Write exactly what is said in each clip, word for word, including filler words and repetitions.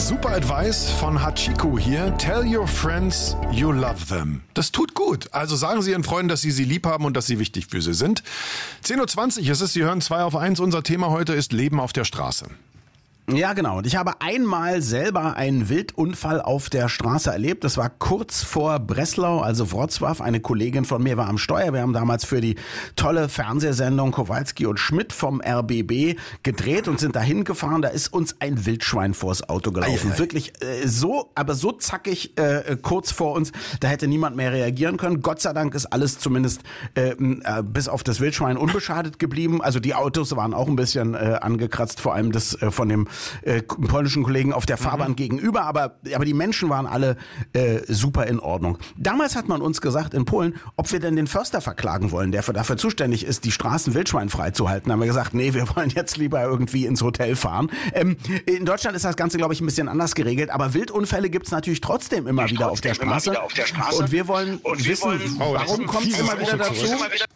Super Advice von Hachiko hier. Tell your friends you love them. Das tut gut. Also sagen Sie Ihren Freunden, dass Sie sie lieb haben und dass Sie wichtig für sie sind. zehn Uhr zwanzig ist es. Sie hören zwei auf eins. Unser Thema heute ist Leben auf der Straße. Ja, genau. Und ich habe einmal selber einen Wildunfall auf der Straße erlebt. Das war kurz vor Breslau, also Wrocław. Eine Kollegin von mir war am Steuer. Wir haben damals für die tolle Fernsehsendung Kowalski und Schmidt vom R B B gedreht und sind dahin gefahren. Da ist uns ein Wildschwein vors Auto gelaufen. Ei, ei. Wirklich äh, so, aber so zackig äh, kurz vor uns. Da hätte niemand mehr reagieren können. Gott sei Dank ist alles zumindest äh, äh, bis auf das Wildschwein unbeschadet geblieben. Also die Autos waren auch ein bisschen äh, angekratzt, vor allem das äh, von dem Äh, polnischen Kollegen auf der Fahrbahn mhm. gegenüber, aber, aber die Menschen waren alle äh, super in Ordnung. Damals hat man uns gesagt in Polen, ob wir denn den Förster verklagen wollen, der für, dafür zuständig ist, die Straßen wildschweinfrei zu halten. Da haben wir gesagt, nee, wir wollen jetzt lieber irgendwie ins Hotel fahren. Ähm, in Deutschland ist das Ganze, glaube ich, ein bisschen anders geregelt, aber Wildunfälle gibt es natürlich trotzdem immer wieder, auf der, wieder auf der Straße. Und wir wollen Und wir wissen, wollen, oh, warum kommt es immer wieder dazu?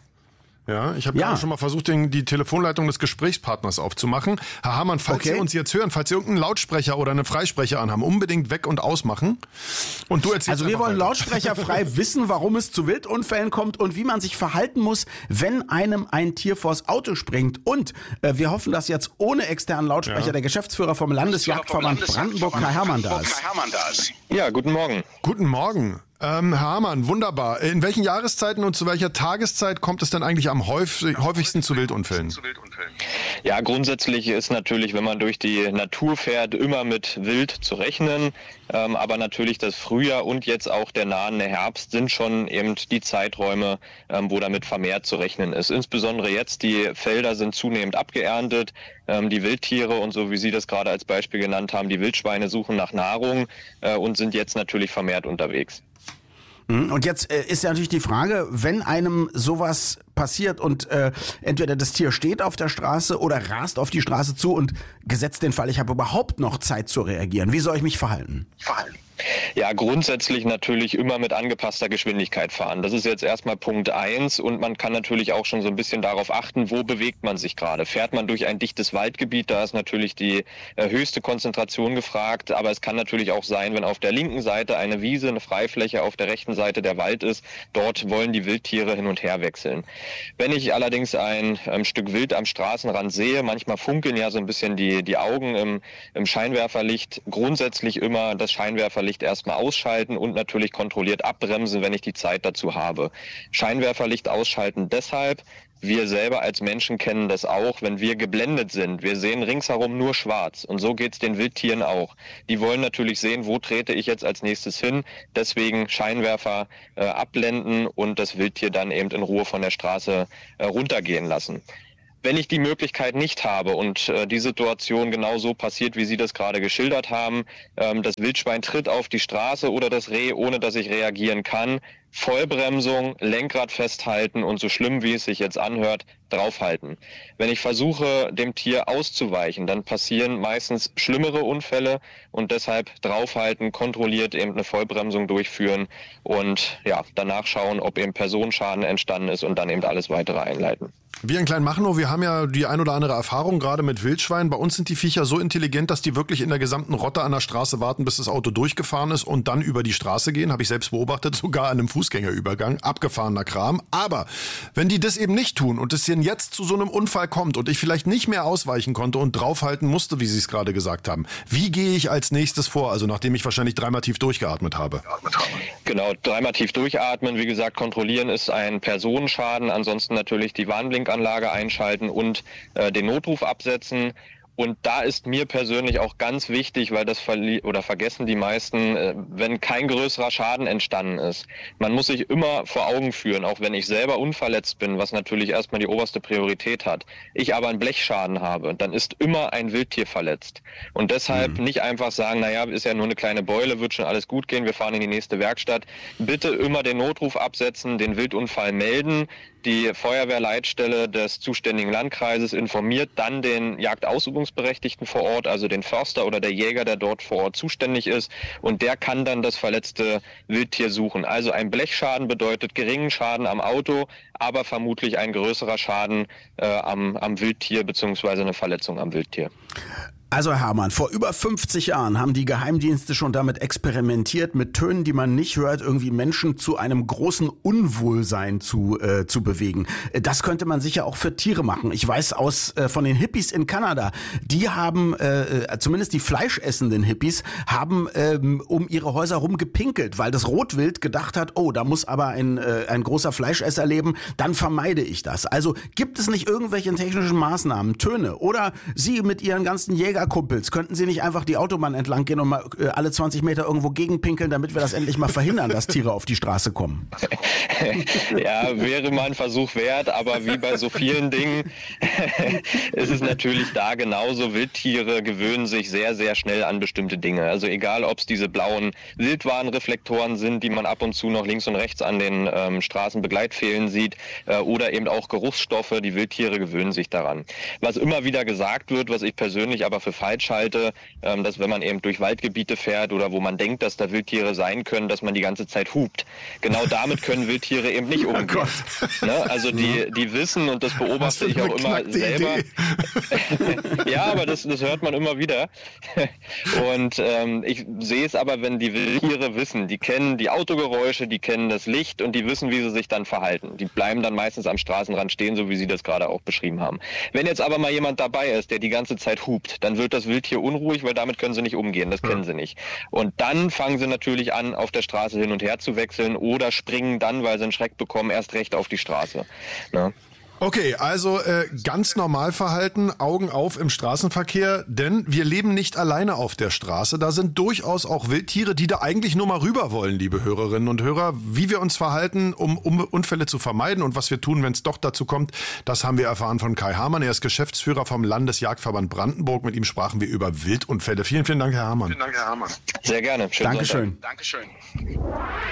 Ja, ich habe ja. gerade schon mal versucht, den, die Telefonleitung des Gesprächspartners aufzumachen. Herr Hamann, falls okay. Sie uns jetzt hören, falls Sie irgendeinen Lautsprecher oder einen Freisprecher anhaben, unbedingt weg und ausmachen. Und du erzählst Also wir wollen weiter. Lautsprecherfrei wissen, warum es zu Wildunfällen kommt und wie man sich verhalten muss, wenn einem ein Tier vors Auto springt. Und äh, wir hoffen, dass jetzt ohne externen Lautsprecher ja. der Geschäftsführer vom Landesjagdverband Brandenburg, Kai Hermann, da ist. Ja, guten Morgen. Guten Morgen. Ähm, Herr Hamann, wunderbar. In welchen Jahreszeiten und zu welcher Tageszeit kommt es denn eigentlich am häufig, häufigsten zu Wildunfällen? Ja, grundsätzlich ist natürlich, wenn man durch die Natur fährt, immer mit Wild zu rechnen. Ähm, aber natürlich das Frühjahr und jetzt auch der nahende Herbst sind schon eben die Zeiträume, ähm, wo damit vermehrt zu rechnen ist. Insbesondere jetzt, die Felder sind zunehmend abgeerntet. Ähm, die Wildtiere und so wie Sie das gerade als Beispiel genannt haben, die Wildschweine suchen nach Nahrung äh, und sind jetzt natürlich vermehrt unterwegs. Und jetzt äh, ist ja natürlich die Frage, wenn einem sowas passiert und äh, entweder das Tier steht auf der Straße oder rast auf die Straße zu und gesetzt den Fall, ich habe überhaupt noch Zeit zu reagieren. Wie soll ich mich verhalten? Verhalten. Ja, grundsätzlich natürlich immer mit angepasster Geschwindigkeit fahren. Das ist jetzt erstmal Punkt eins und man kann natürlich auch schon so ein bisschen darauf achten, wo bewegt man sich gerade. Fährt man durch ein dichtes Waldgebiet, da ist natürlich die äh, höchste Konzentration gefragt, aber es kann natürlich auch sein, wenn auf der linken Seite eine Wiese, eine Freifläche, auf der rechten Seite der Wald ist, dort wollen die Wildtiere hin und her wechseln. Wenn ich allerdings ein ähm, Stück Wild am Straßenrand sehe, manchmal funkeln ja so ein bisschen die, die Augen im, im Scheinwerferlicht, grundsätzlich immer das Scheinwerferlicht erstmal ausschalten und natürlich kontrolliert abbremsen, wenn ich die Zeit dazu habe. Scheinwerferlicht ausschalten deshalb, wir selber als Menschen kennen das auch, wenn wir geblendet sind. Wir sehen ringsherum nur schwarz und so geht's den Wildtieren auch. Die wollen natürlich sehen, wo trete ich jetzt als nächstes hin. Deswegen Scheinwerfer äh, abblenden und das Wildtier dann eben in Ruhe von der Straße äh, runtergehen lassen. Wenn ich die Möglichkeit nicht habe und äh, die Situation genau so passiert, wie Sie das gerade geschildert haben, ähm, das Wildschwein tritt auf die Straße oder das Reh, ohne dass ich reagieren kann, Vollbremsung, Lenkrad festhalten und so schlimm, wie es sich jetzt anhört, draufhalten. Wenn ich versuche, dem Tier auszuweichen, dann passieren meistens schlimmere Unfälle und deshalb draufhalten, kontrolliert eben eine Vollbremsung durchführen und ja, danach schauen, ob eben Personenschaden entstanden ist und dann eben alles weitere einleiten. Wir in Kleinmachnow, wir haben ja die ein oder andere Erfahrung gerade mit Wildschweinen. Bei uns sind die Viecher so intelligent, dass die wirklich in der gesamten Rotte an der Straße warten, bis das Auto durchgefahren ist und dann über die Straße gehen. Habe ich selbst beobachtet, sogar an einem Fußgängerübergang. Abgefahrener Kram. Aber wenn die das eben nicht tun und es denn jetzt zu so einem Unfall kommt und ich vielleicht nicht mehr ausweichen konnte und draufhalten musste, wie Sie es gerade gesagt haben, wie gehe ich als nächstes vor? Also nachdem ich wahrscheinlich dreimal tief durchgeatmet habe. Genau, dreimal tief durchatmen. Wie gesagt, kontrollieren ist ein Personenschaden. Ansonsten natürlich die Warnblinkanlage einschalten und äh, den Notruf absetzen. Und da ist mir persönlich auch ganz wichtig, weil das verli- oder vergessen die meisten, äh, wenn kein größerer Schaden entstanden ist. Man muss sich immer vor Augen führen, auch wenn ich selber unverletzt bin, was natürlich erstmal die oberste Priorität hat. Ich aber einen Blechschaden habe, dann ist immer ein Wildtier verletzt. Und deshalb mhm. nicht einfach sagen, naja, ist ja nur eine kleine Beule, wird schon alles gut gehen, wir fahren in die nächste Werkstatt. Bitte immer den Notruf absetzen, den Wildunfall melden. Die Feuerwehrleitstelle des zuständigen Landkreises informiert dann den Jagdausübungsberechtigten vor Ort, also den Förster oder der Jäger, der dort vor Ort zuständig ist. Und der kann dann das verletzte Wildtier suchen. Also ein Blechschaden bedeutet geringen Schaden am Auto, aber vermutlich ein größerer Schaden äh, am, am Wildtier bzw. eine Verletzung am Wildtier. Also Herr Herrmann, vor über fünfzig Jahren haben die Geheimdienste schon damit experimentiert, mit Tönen, die man nicht hört, irgendwie Menschen zu einem großen Unwohlsein zu äh, zu bewegen. Das könnte man sicher auch für Tiere machen. Ich weiß aus äh, von den Hippies in Kanada, die haben, äh, zumindest die fleischessenden Hippies, haben ähm, um ihre Häuser rum gepinkelt, weil das Rotwild gedacht hat, oh, da muss aber ein, äh, ein großer Fleischesser leben, dann vermeide ich das. Also gibt es nicht irgendwelche technischen Maßnahmen, Töne oder Sie mit Ihren ganzen Jäger Kumpels, könnten Sie nicht einfach die Autobahn entlang gehen und mal äh, alle zwanzig Meter irgendwo gegenpinkeln, damit wir das endlich mal verhindern, dass Tiere auf die Straße kommen? Ja, wäre mal ein Versuch wert, aber wie bei so vielen Dingen ist es natürlich da genauso. Wildtiere gewöhnen sich sehr, sehr schnell an bestimmte Dinge. Also egal, ob es diese blauen Wildwarnreflektoren sind, die man ab und zu noch links und rechts an den ähm, Straßenbegleitpfählen sieht, äh, oder eben auch Geruchsstoffe, die Wildtiere gewöhnen sich daran. Was immer wieder gesagt wird, was ich persönlich aber für falsch halte, ähm, dass wenn man eben durch Waldgebiete fährt oder wo man denkt, dass da Wildtiere sein können, dass man die ganze Zeit hupt. Genau damit können Wildtiere eben nicht umgehen. Oh ne? Also die, die wissen, und das beobachte ich auch immer selber. Ja, aber das, das hört man immer wieder. Und ähm, ich sehe es aber, wenn die Wildtiere wissen, die kennen die Autogeräusche, die kennen das Licht und die wissen, wie sie sich dann verhalten. Die bleiben dann meistens am Straßenrand stehen, so wie Sie das gerade auch beschrieben haben. Wenn jetzt aber mal jemand dabei ist, der die ganze Zeit hupt, dann wird das Wildtier unruhig, weil damit können sie nicht umgehen, das kennen sie nicht. Und dann fangen sie natürlich an, auf der Straße hin und her zu wechseln oder springen dann, weil sie einen Schreck bekommen, erst recht auf die Straße. Ne? Okay, also äh, ganz normal verhalten, Augen auf im Straßenverkehr, denn wir leben nicht alleine auf der Straße. Da sind durchaus auch Wildtiere, die da eigentlich nur mal rüber wollen, liebe Hörerinnen und Hörer. Wie wir uns verhalten, um, um Unfälle zu vermeiden und was wir tun, wenn es doch dazu kommt, das haben wir erfahren von Kai Hamann. Er ist Geschäftsführer vom Landesjagdverband Brandenburg. Mit ihm sprachen wir über Wildunfälle. Vielen, vielen Dank, Herr Hamann. Vielen Dank, Herr Hamann. Sehr gerne. Schönen Dankeschön. Dankeschön.